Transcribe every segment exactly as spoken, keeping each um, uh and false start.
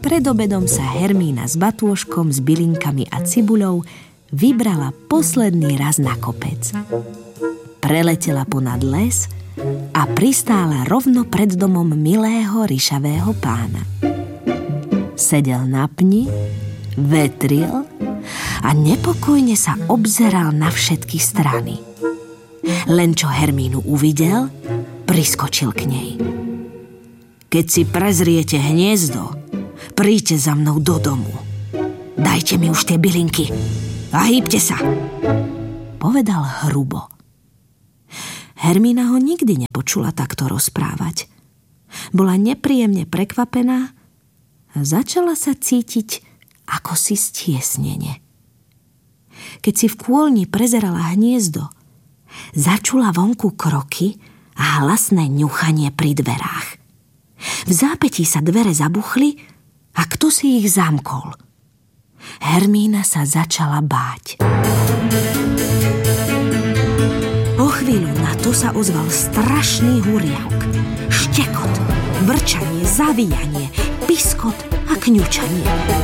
Pred obedom sa Hermína s batôžkom, s bylinkami a cibuľou vybrala posledný raz na kopec. Preletela ponad les a pristála rovno pred domom milého ryšavého pána. Sedel na pni, vetril a nepokojne sa obzeral na všetky strany. Len čo Hermínu uvidel, priskočil k nej. Keď si prezriete hniezdo, príďte za mnou do domu. Dajte mi už tie bylinky a hýbte sa, povedal hrubo. Hermína ho nikdy nepočula takto rozprávať. Bola nepríjemne prekvapená a začala sa cítiť ako si stiesnene. Keď si v kôlni prezerala hniezdo, začula vonku kroky a hlasné ňuchanie pri dverách. V zápätí sa dvere zabuchli a kto si ich zamkol. Hermína sa začala báť. O chvíľu na to sa ozval strašný huriavk, štekot, vrčanie, zavíjanie, piskot a kňučanie.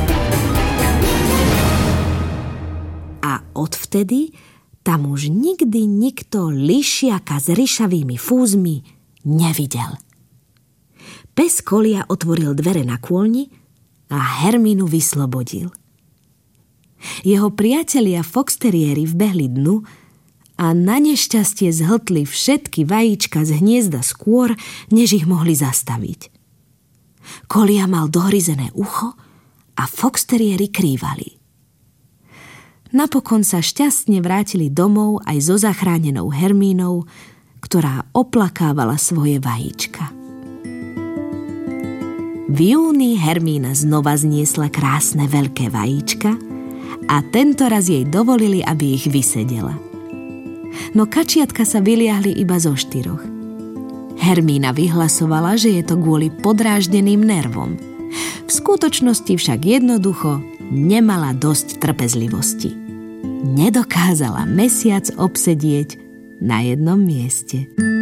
A odvtedy tam už nikdy nikto lišiaka s ryšavými fúzmi nevidel. Pes Kolia otvoril dvere na kôlni a Hermínu vyslobodil. Jeho priatelia foxteriéri vbehli dnu a na nešťastie zhltli všetky vajíčka z hniezda skôr, než ich mohli zastaviť. Kolia mal dohryzené ucho a foxteriéri krývali. Napokon sa šťastne vrátili domov aj so zachránenou Hermínou, ktorá oplakávala svoje vajíčka. V júni Hermína znova zniesla krásne veľké vajíčka a tento raz jej dovolili, aby ich vysedela. No kačiatka sa vyliahli iba zo štyroch. Hermína vyhlasovala, že je to kvôli podráždeným nervom. V skutočnosti však jednoducho nemala dosť trpezlivosti. Nedokázala mesiac obsedieť na jednom mieste.